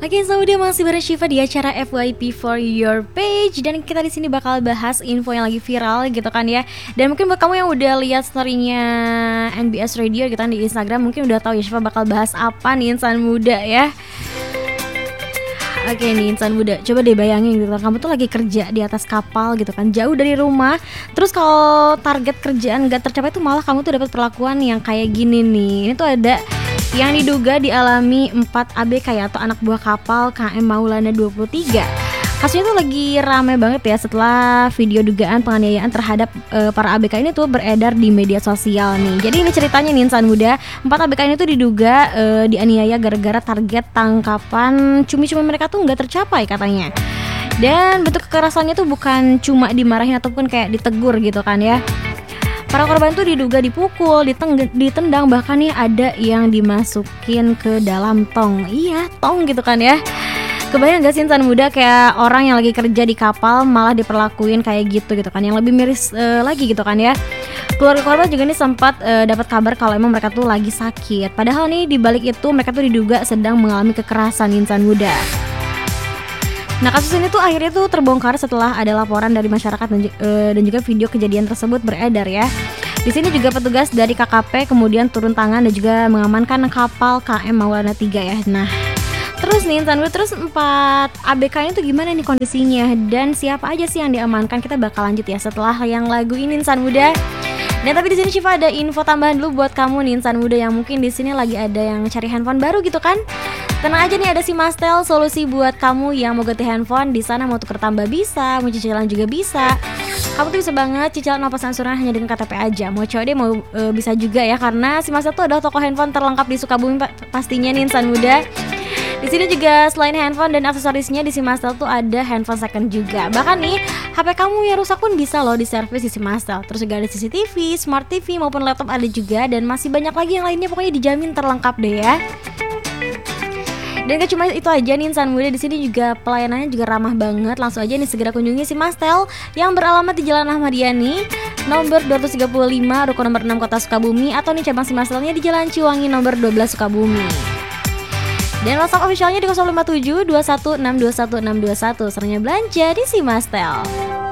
Oke, so udah masih bareng Syifa di acara FYP for your page, dan kita di sini bakal bahas info yang lagi viral gitu kan ya. Dan mungkin buat kamu yang udah lihat story-nya NBS Radio gitu kan di Instagram, mungkin udah tahu ya Syifa bakal bahas apa nih insan muda ya. Oke nih insan muda, coba deh bayangin gitu kan, kamu tuh lagi kerja di atas kapal gitu kan, jauh dari rumah. Terus kalau target kerjaan gak tercapai tuh malah kamu tuh dapat perlakuan yang kayak gini nih. Ini tuh ada yang diduga dialami 4 ABK ya, atau anak buah kapal KM Maulana 23. Kasusnya tuh lagi rame banget ya setelah video dugaan penganiayaan terhadap para ABK ini tuh beredar di media sosial nih. Jadi ini ceritanya nih insan muda, 4 ABK ini tuh diduga dianiaya gara-gara target tangkapan cumi-cumi mereka tuh nggak tercapai katanya. Dan bentuk kekerasannya tuh bukan cuma dimarahin ataupun kayak ditegur gitu kan ya. Para korban tuh diduga dipukul, ditendang, bahkan nih ada yang dimasukin ke dalam tong. Iya, tong gitu kan ya. Kebayang gak sih insan muda kayak orang yang lagi kerja di kapal malah diperlakuin kayak gitu kan. Yang lebih miris lagi gitu kan ya. Keluarga korban juga nih sempat dapat kabar kalau emang mereka tuh lagi sakit. Padahal nih di balik itu mereka tuh diduga sedang mengalami kekerasan insan muda. Nah, kasus ini tuh akhirnya tuh terbongkar setelah ada laporan dari masyarakat dan juga video kejadian tersebut beredar ya. Di sini juga petugas dari KKP kemudian turun tangan dan juga mengamankan kapal KM Maulana 3 ya. Nah, terus nih insan muda, terus 4 ABK ini tuh gimana nih kondisinya dan siapa aja sih yang diamankan? Kita bakal lanjut ya setelah yang lagu ini insan muda. Dan tapi di sini Syifa ada info tambahan dulu buat kamu nih insan muda yang mungkin di sini lagi ada yang cari handphone baru gitu kan. Tenang aja nih, ada si Mastel, solusi buat kamu yang mau ganti handphone. Di sana mau tuker tambah bisa, mau cicilan juga bisa. Kamu tuh bisa banget cicilan 0% angsuran hanya dengan KTP aja. Mau COD mau bisa juga ya, karena si Mastel tuh adalah toko handphone terlengkap di Sukabumi pastinya nih insan muda. Di sini juga selain handphone dan aksesorisnya di si Mastel tuh ada handphone second juga. Bahkan nih HP kamu yang rusak pun bisa loh diservis di si Mastel. Terus juga ada CCTV, Smart TV maupun laptop ada juga, dan masih banyak lagi yang lainnya, pokoknya dijamin terlengkap deh ya. Dan gak cuma itu aja nih insan muda, di sini juga pelayanannya juga ramah banget. Langsung aja nih segera kunjungi si Mastel yang beralamat di Jalan Ahmad Yani nomor 235 Ruko nomor 6 Kota Sukabumi, atau nih cabang si Mastelnya di Jalan Ciwangi nomor 12 Sukabumi. Dan WhatsApp officialnya di 057 216 21621. Seringnya belanja di si Mastel.